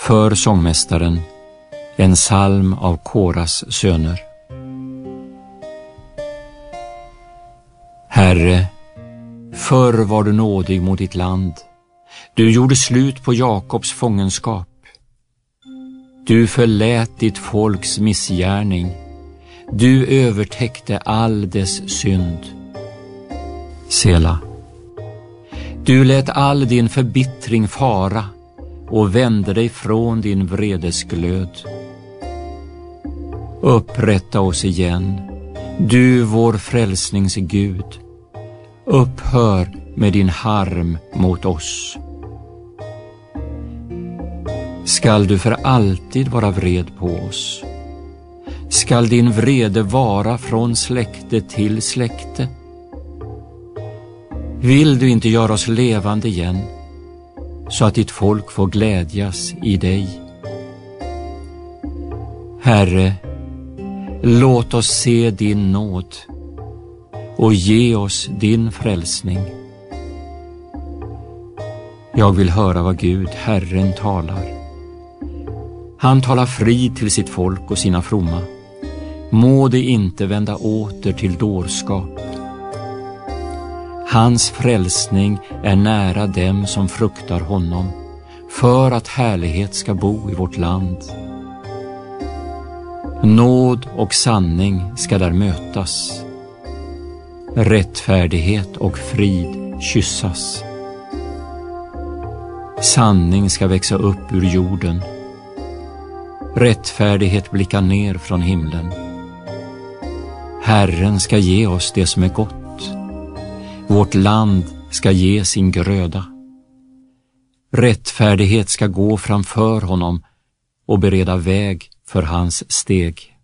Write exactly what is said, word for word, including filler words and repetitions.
För sångmästaren, en psalm av Koras söner. Herre, förr var du nådig mot ditt land. Du gjorde slut på Jakobs fångenskap. Du förlät ditt folks missgärning. Du övertäckte all dess synd. Sela. Du lät all din förbittring fara och vände dig från din vredesglöd. Upprätta oss igen, du vår frälsningsgud. Upphör med din harm mot oss. Skall du för alltid vara vred på oss? Skall din vrede vara från släkte till släkte? Vill du inte göra oss levande igen, så att ditt folk får glädjas i dig? Herre, låt oss se din nåd och ge oss din frälsning. Jag vill höra vad Gud, Herren, talar. Han talar frid till sitt folk och sina fromma. Må det inte vända åter till dårskap. Hans frälsning är nära dem som fruktar honom, för att härlighet ska bo i vårt land. Nåd och sanning ska där mötas. Rättfärdighet och frid kyssas. Sanning ska växa upp ur jorden. Rättfärdighet blickar ner från himlen. Herren ska ge oss det som är gott. Vårt land ska ge sin gröda. Rättfärdighet ska gå framför honom och bereda väg för hans steg.